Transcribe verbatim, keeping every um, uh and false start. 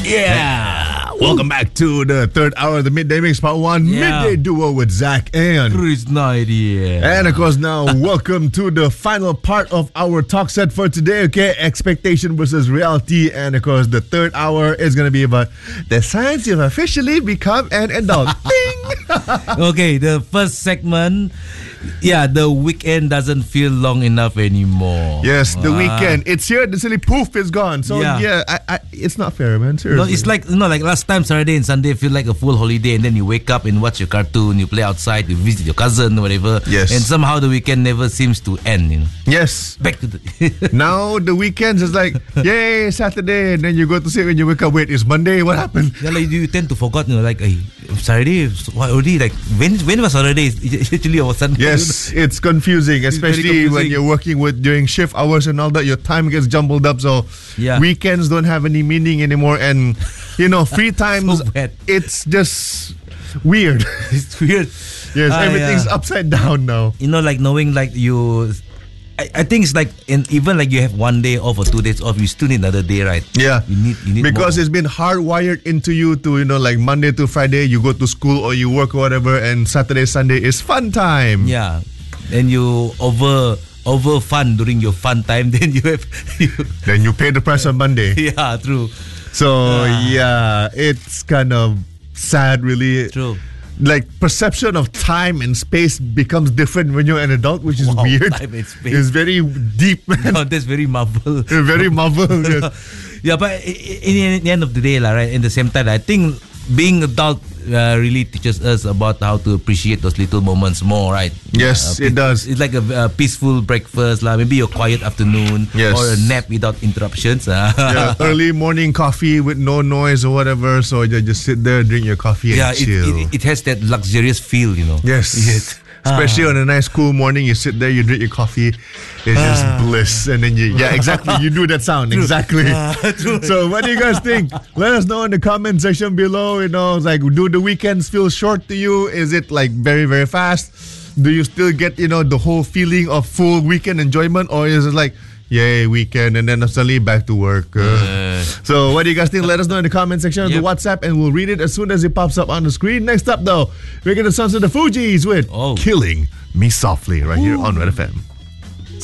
Yeah. Welcome back to the third hour of the Midday Mix Part one. Yeah. Midday Duo with Zach and Chris Knight, yeah. And of course now, welcome to the final part of our talk set for today, okay? Expectation versus reality. And of course, the third hour is going to be about the signs you've officially become an adult. Ding! Okay, the first segment, yeah, the weekend doesn't feel long enough anymore. Yes, the Ah. weekend. It's here, the silly poof is gone. So yeah, Yeah. I, I, it's not fair, man. No, Seriously. it's like you know, like last time Saturday and Sunday feel like a full holiday, and then you wake up and watch your cartoon, you play outside, you visit your cousin, whatever. Yes. And somehow the weekend never seems to end. You know. Yes. Back to the Now the weekends is like, yay, Saturday, and then you go to sleep when you wake up. Wait, it's Monday. What happened? Yeah, like you tend to forget, you know, like hey, Saturday, what already like when when was Saturday? It's actually our Sunday. Yes, it's confusing, very especially when confusing. you're working with during shift hours and all that. Your time gets jumbled up, so Yeah. weekends don't have any meaning anymore. And you know, free times, So bad. it's just weird. It's weird. Yes, Ah, everything's yeah. upside down now. You know, like knowing like you. I, I think it's like in, even like you have one day off or two days off, you still need another day, right? Yeah, You need you need because more. it's been hardwired into you to, you know, like Monday to Friday, you go to school or you work or whatever, and Saturday, Sunday is fun time. Yeah, and you over over fun during your fun time, then you have you, Then you pay the price on Monday. yeah, true, So Ah. yeah, it's kind of sad, really. true. Like perception of time and space becomes different when you're an adult, which is Wow, weird. time and space. It's very deep, man. No, that's very Marvel. Very Marvel. Yes. Yeah, but i- i- in, in the end of the day, lah, right? In the same time, I think being adult uh, really teaches us about how to appreciate those little moments more, right? Yes, Uh, it does. It's like a, a peaceful breakfast, lah. Maybe your quiet afternoon, Yes. or a nap without interruptions. Yeah, early morning coffee with no noise or whatever. So you just sit there, drink your coffee, and Yeah, it, chill. it, it has that luxurious feel, you know. Yes. Yes. Especially Ah. on a nice cool morning, you sit there, you drink your coffee, it's just Ah. bliss. And then you, yeah, exactly, you do that sound, exactly. Ah, true. So what do you guys think? Let us know in the comment section below. You know, like, do the weekends feel short to you? Is it like very, very fast? Do you still get, you know, the whole feeling of full weekend enjoyment? Or is it like, yay, weekend, and then suddenly back to work? Uh, Uh, so what do you guys think? Let us know in the comment section of the Yep. WhatsApp, and we'll read it as soon as it pops up on the screen. Next up, though, we're going to sound to the Fugees with Oh. Killing Me Softly right here on Red F M.